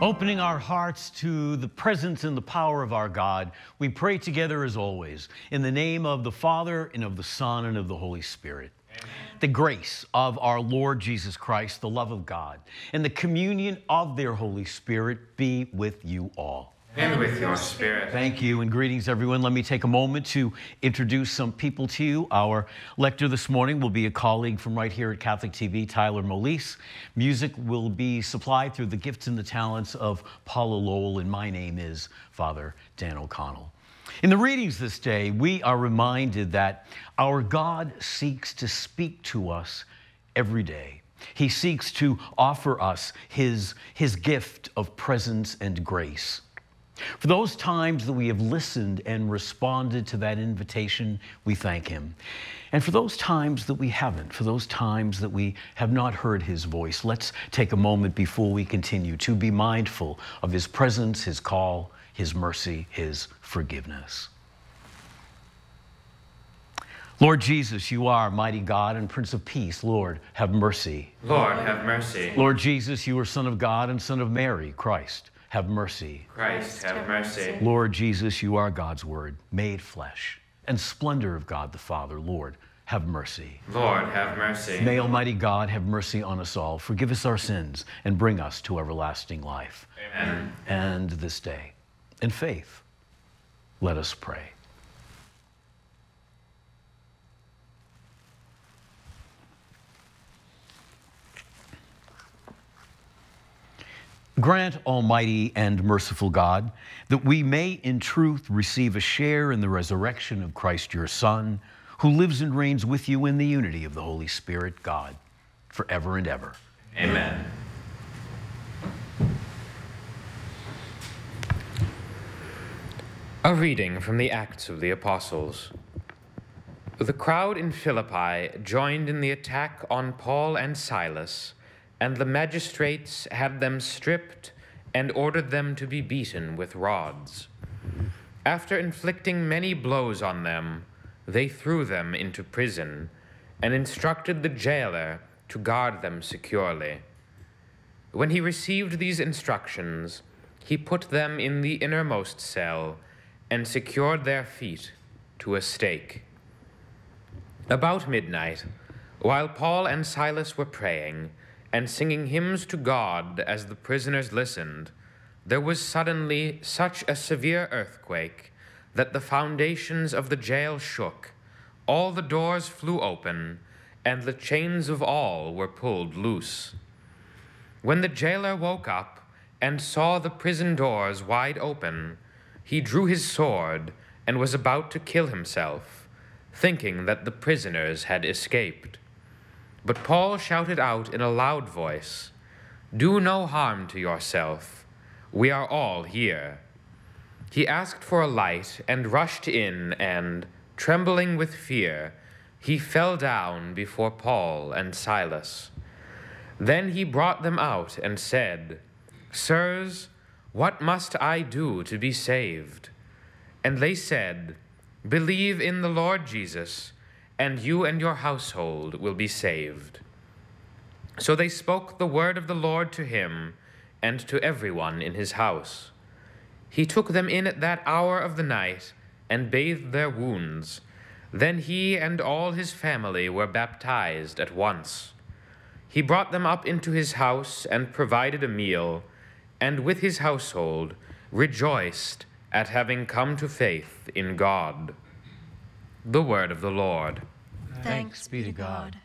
Opening our hearts to the presence and the power of our God, we pray together as always, in the name of the Father, and of the Son, and of the Holy Spirit. Amen. The grace of our Lord Jesus Christ, the love of God, and the communion of their Holy Spirit be with you all. And with your spirit. Thank you, and greetings, everyone. Let me take a moment to introduce some people to you. Our lector this morning will be a colleague from right here at Catholic TV, Tyler Molise. Music will be supplied through the gifts and the talents of Paula Lowell, and my name is Father Dan O'Connell. In the readings this day, we are reminded that our God seeks to speak to us every day. He seeks to offer us his gift of presence and grace. For those times that we have listened and responded to that invitation, we thank him. And for those times that we haven't, for those times that we have not heard his voice, let's take a moment before we continue to be mindful of his presence, his call, his mercy, his forgiveness. Lord Jesus, you are mighty God and Prince of Peace. Lord, have mercy. Lord, have mercy. Lord Jesus, you are Son of God and Son of Mary, Christ. Have mercy. Christ, have mercy. Lord Jesus, you are God's Word, made flesh, and splendor of God the Father. Lord, have mercy. Lord, have mercy. May Almighty God have mercy on us all, forgive us our sins, and bring us to everlasting life. Amen. And this day, in faith, let us pray. Grant, Almighty and merciful God, that we may in truth receive a share in the resurrection of Christ your Son, who lives and reigns with you in the unity of the Holy Spirit, God, forever and ever. Amen. A reading from the Acts of the Apostles. The crowd in Philippi joined in the attack on Paul and Silas, and the magistrates had them stripped and ordered them to be beaten with rods. After inflicting many blows on them, they threw them into prison and instructed the jailer to guard them securely. When he received these instructions, he put them in the innermost cell and secured their feet to a stake. About midnight, while Paul and Silas were praying and singing hymns to God as the prisoners listened, there was suddenly such a severe earthquake that the foundations of the jail shook, all the doors flew open, and the chains of all were pulled loose. When the jailer woke up and saw the prison doors wide open, he drew his sword and was about to kill himself, thinking that the prisoners had escaped. But Paul shouted out in a loud voice, "Do no harm to yourself. We are all here." He asked for a light and rushed in, and, trembling with fear, he fell down before Paul and Silas. Then he brought them out and said, "Sirs, what must I do to be saved?" And they said, "Believe in the Lord Jesus, and you and your household will be saved." So they spoke the word of the Lord to him and to everyone in his house. He took them in at that hour of the night and bathed their wounds. Then he and all his family were baptized at once. He brought them up into his house and provided a meal, and with his household rejoiced at having come to faith in God. The word of the Lord. Thanks be to God.